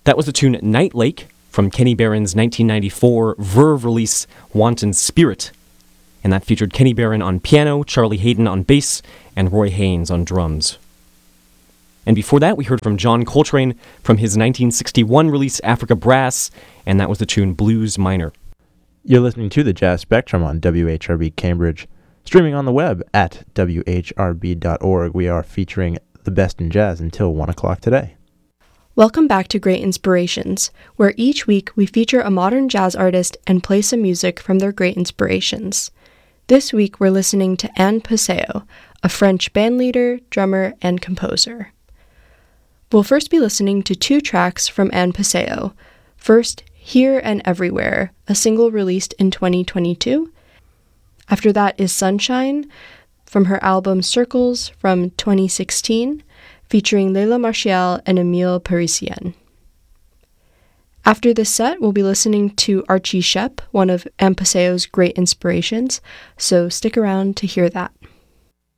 That was the tune Night Lake from Kenny Barron's 1994 Verve release Wanton Spirit. And that featured Kenny Barron on piano, Charlie Hayden on bass, and Roy Haynes on drums. And before that, we heard from John Coltrane from his 1961 release Africa Brass, and that was the tune Blues Minor. You're listening to the Jazz Spectrum on WHRB Cambridge. Streaming on the web at whrb.org, we are featuring the best in jazz until 1 o'clock today. Welcome back to Great Inspirations, where each week we feature a modern jazz artist and play some music from their great inspirations. This week we're listening to Anne Passeo, a French bandleader, drummer, and composer. We'll first be listening to 2 tracks from Anne Passeo. First, Here and Everywhere, a single released in 2022. After that is Sunshine, from her album Circles from 2016, featuring Leila Martial and Emile Parisien. After this set, we'll be listening to Archie Shepp, one of Anne Passeo's great inspirations, so stick around to hear that.